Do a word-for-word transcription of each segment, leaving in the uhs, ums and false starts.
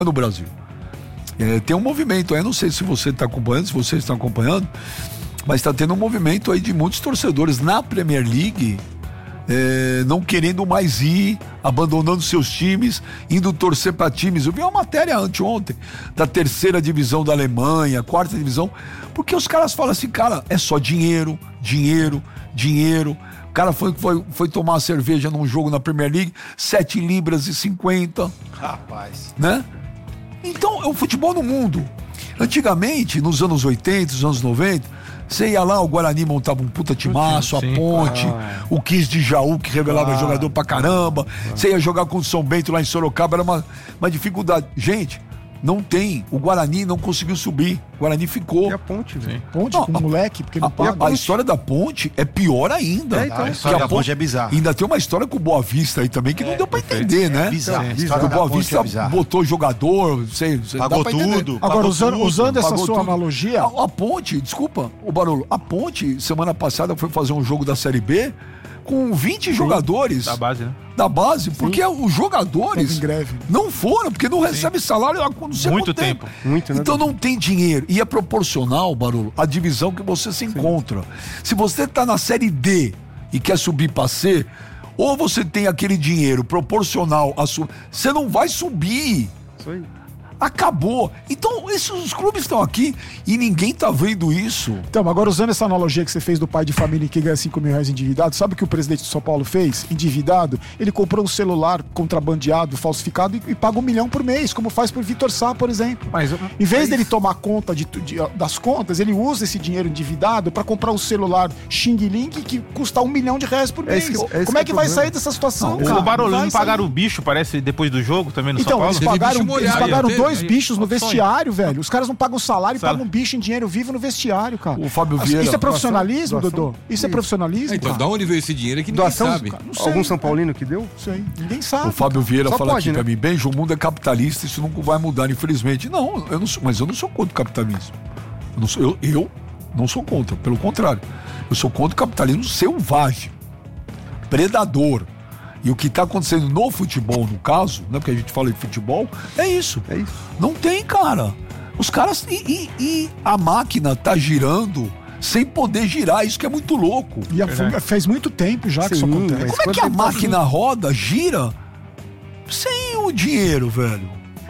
no Brasil. É, tem um movimento aí, não sei se você está acompanhando, se vocês estão acompanhando, mas está tendo um movimento aí de muitos torcedores na Premier League, é, não querendo mais ir, abandonando seus times, indo torcer para times. Eu vi uma matéria anteontem da terceira divisão da Alemanha, quarta divisão, porque os caras falam assim, cara, é só dinheiro, dinheiro, dinheiro. O cara foi, foi, foi tomar uma cerveja num jogo na Premier League, sete libras e cinquenta. Rapaz. Né? Então, é o futebol no mundo. Antigamente, nos anos oitenta, nos anos noventa, você ia lá, o Guarani montava um puta timaço, a Ponte, ah, o quinze de Jaú, que revelava ah, jogador pra caramba. Você ah. ia jogar com o São Bento lá em Sorocaba, era uma, uma dificuldade. Gente, não tem. O Guarani não conseguiu subir. O Guarani ficou. E a Ponte, velho? Ponte não, com o moleque, porque não a, paga. A, a história da Ponte é pior ainda. É, então, a história da Ponte é bizarra. Ainda tem uma história com o Boa Vista aí também que é, não deu pra entender, é, né? É bizarro. É, bizarro. O Boa Vista é botou jogador, sei, pagou tudo. Agora, pagou usando, tudo, usando essa sua tudo. analogia... A, a Ponte, desculpa, o Barolo, a Ponte, semana passada, foi fazer um jogo da Série B com vinte Sim, jogadores da base, né? Da base, porque Sim. os jogadores não foram, porque não recebem salário há não sei muito quanto tempo. tempo. Muito, né? Então não tem dinheiro. E é proporcional, Barolo, a divisão que você se Sim. encontra. Se você tá na Série D e quer subir pra C, ou você tem aquele dinheiro proporcional a sua. Você não vai subir. Isso aí. Acabou. Então, esses os clubes estão aqui e ninguém tá vendo isso. Então, agora usando essa analogia que você fez do pai de família que ganha cinco mil reais endividado, sabe o que o presidente de São Paulo fez? Endividado, ele comprou um celular contrabandeado, falsificado e, e paga um milhão por mês, como faz por Vitor Sá, por exemplo. Mas, em vez mas... dele tomar conta de, de, das contas, ele usa esse dinheiro endividado para comprar um celular Xing Ling que custa um milhão de reais por mês. É que, é como é que, que vai sair dessa situação, não, cara? O Barulho não pagaram o bicho, parece, depois do jogo também no então, São Paulo? Então, eles pagaram, molhado, eles pagaram teve, dois aí, bichos no aí, vestiário, velho. Os caras não pagam salário e Sabe? pagam um bicho em dinheiro vivo no vestiário, cara. O Fábio Vieira. Isso é profissionalismo, doação, Dodô? Isso é profissionalismo, é, Então, cara. da onde veio esse dinheiro é que ninguém doação, sabe. Cara, não sei, Algum São Paulino que deu? Isso aí. Ninguém sabe. O Fábio Vieira Só fala pode, aqui né? pra mim, Benjo, o mundo é capitalista, isso nunca vai mudar, infelizmente. Não, eu não sou, mas eu não sou contra o capitalismo. Eu não sou, eu, eu não sou contra, pelo contrário. Eu sou contra o capitalismo selvagem, predador. E o que está acontecendo no futebol, no caso, né, porque a gente fala de futebol, é isso. É isso. Não tem, cara. Os caras... E, e, e a máquina tá girando sem poder girar, isso que é muito louco. E a, é. faz muito tempo já que Sim, isso acontece. Como é que a máquina tá... roda, gira, sem o dinheiro, velho?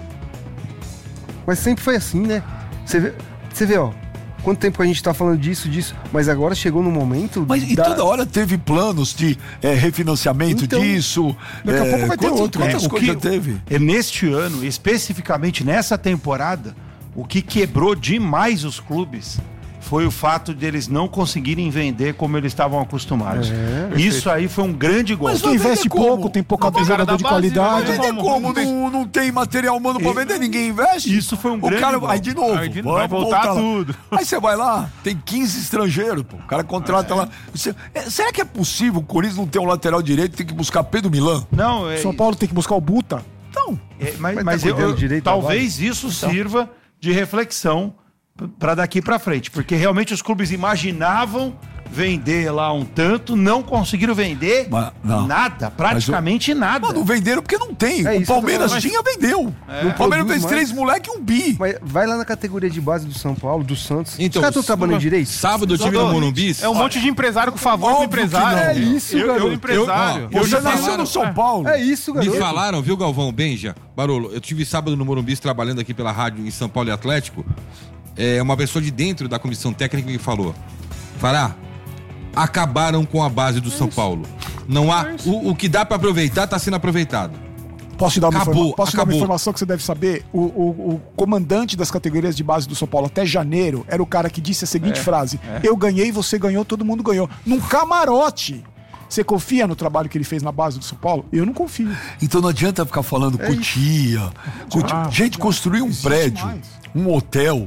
Mas sempre foi assim, né? Você vê, você vê, ó, quanto tempo a gente tá falando disso, disso, mas agora chegou no momento... Mas e da... toda hora teve planos de é, refinanciamento então, disso. Daqui a é, pouco vai ter quantas, outro. Quantas é, coisas que, já teve? É, neste ano, especificamente nessa temporada, o que quebrou demais os clubes foi o fato de eles não conseguirem vender como eles estavam acostumados. É, isso aí foi um grande golpe. Mas quem investe pouco, tem pouco jogador de qualidade. Não vender como? Não, não tem material humano pra vender, ninguém investe. Isso foi um o grande cara golpe. Aí de novo, aí de, vai voltar tudo. Lá. Aí você vai lá, tem quinze estrangeiros, pô. O cara contrata é. lá. Você, é, será que é possível o Corinthians não ter um lateral direito, tem que buscar Pedro Milan? Não, é... São Paulo tem que buscar o Buta. Então, é, mas, mas, mas tá eu, eu, direito talvez agora? Isso então. Sirva de reflexão para daqui para frente, porque realmente os clubes imaginavam vender lá um tanto, não conseguiram vender mas, não. nada, praticamente eu, nada. Mas não venderam porque não tem. É o Palmeiras mas, tinha, vendeu. É. O Palmeiras fez três moleque e um bi. Mas vai lá na categoria de base do São Paulo, do Santos. Então, os caras estão trabalhando direito? Sábado eu tive no Morumbi. É um monte de empresário com favor do empresário. É isso, eu, garoto. Eu, empresário. Eu, eu já nasci no São Paulo. É isso, garoto. Me falaram, viu, Galvão, Benja, Barolo, eu tive sábado no Morumbi trabalhando aqui pela rádio em São Paulo e Atlético. É, uma pessoa de dentro da comissão técnica me falou: Fará, acabaram com a base do é São Paulo. Não há. É o, o que dá pra aproveitar tá sendo aproveitado. Posso te dar uma, acabou, informa- posso acabou. dar uma informação que você deve saber? O, o, o comandante das categorias de base do São Paulo até janeiro era o cara que disse a seguinte é, frase: é. Eu ganhei, você ganhou, todo mundo ganhou. Num camarote. Você confia no trabalho que ele fez na base do São Paulo? Eu não confio. Então não adianta ficar falando é cutia. cutia. Ah, gente, construir um prédio, mais. um hotel.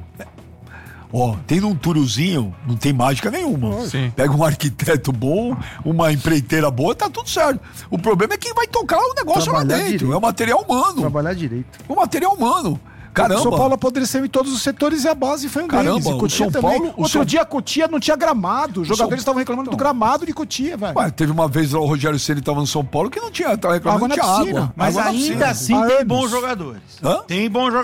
Ó, tem um túriozinho, não tem mágica nenhuma. Sim. Pega um arquiteto bom, uma empreiteira boa, tá tudo certo. O problema é quem vai tocar o negócio Trabalhar lá dentro. Direito. É o material humano. Trabalhar direito. O material humano. Caramba. O São Paulo apodreceu em todos os setores e a base foi um Caramba, deles. E o Cotia São também. Paulo- o Outro São- dia a Cotia não tinha gramado. Os jogadores São- estavam reclamando do gramado de Cotia, velho. Ué, teve uma vez lá o Rogério Ceni estava no São Paulo que não tinha, tava reclamando Água de na água. piscina. Mas Água na ainda piscina. assim Há tem anos. bons jogadores. Hã? Tem bons jogadores.